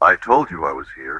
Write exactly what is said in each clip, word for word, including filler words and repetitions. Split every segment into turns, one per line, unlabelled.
I told you I was here.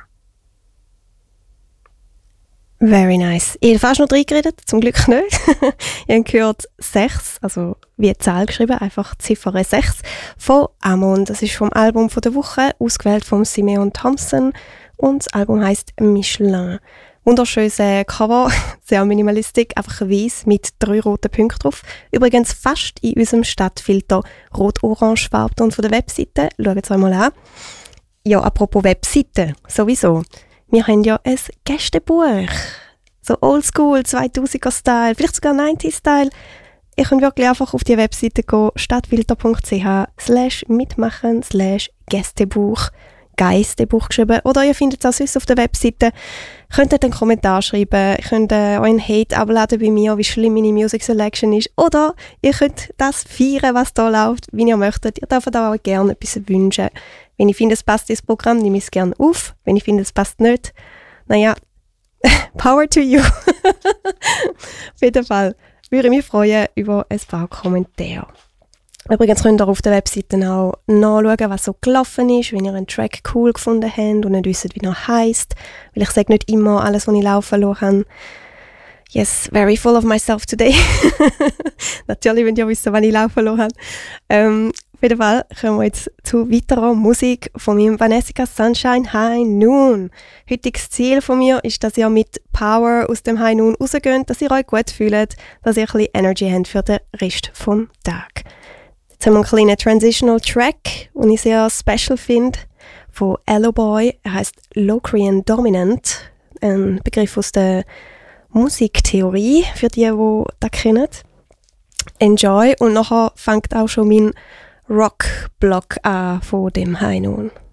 Very nice. Ich habe fast noch reingeredet, zum Glück nicht. Ihr habt gehört sechs, also wie eine Zahl geschrieben, einfach Ziffer sechs von Amon. Das ist vom Album von der Woche, ausgewählt von Simeon Thompson. Und das Album heisst Michelin. Wunderschönes Cover, sehr minimalistisch, einfach weiß mit drei roten Punkten drauf. Übrigens fast in unserem Stadtfilter rot-orange Farbton von der Webseite. Schaut es euch mal an. Ja, apropos Webseite, sowieso. Wir haben ja ein Gästebuch. So oldschool, zweitausender-Style, vielleicht sogar neunziger-Style. Ihr könnt wirklich einfach auf die Webseite gehen, stadtfilter.ch slash mitmachen slash Gästebuch. Geistebuch geschrieben. Oder ihr findet es auch sonst auf der Webseite. Ihr könnt dort einen Kommentar schreiben, ihr könnt äh, euren Hate abladen bei mir, wie schlimm meine Music Selection ist. Oder ihr könnt das feiern, was da läuft, wie ihr möchtet. Ihr dürft auch gerne etwas wünschen. Wenn ich finde, es passt ins Programm, nehme ich es gerne auf. Wenn ich finde, es passt nicht, naja, power to you. Auf jeden Fall würde ich mich freuen über ein paar Kommentare. Übrigens könnt ihr auf der Webseite auch nachschauen, was so gelaufen ist, wenn ihr einen Track cool gefunden habt und nicht wisst, wie er heisst. Weil ich sage nicht immer alles, was ich laufen lassen habe. Yes, very full of myself today. Natürlich wollt ihr wissen, wann ich laufen lassen habe. Ähm, auf jeden Fall kommen wir jetzt zu weiterer Musik von meinem Vanessa Sunshine High Noon. Heutiges Ziel von mir ist, dass ihr mit Power aus dem High Noon rausgeht, dass ihr euch gut fühlt, dass ihr ein bisschen Energy habt für den Rest vom Tag. Jetzt haben wir einen kleinen Transitional Track, den ich sehr special finde, von Alloboy. Er heisst Locrian Dominant, ein Begriff aus der Musiktheorie, für die, die das kennen. Enjoy, und nachher fängt auch schon mein Rock-Block an von dem High Noon.